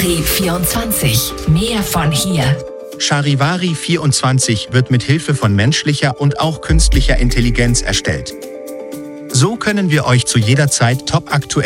Charivari 24. Mehr von hier. Charivari 24 wird mit Hilfe von menschlicher und auch künstlicher Intelligenz erstellt. So können wir euch zu jeder Zeit top aktuell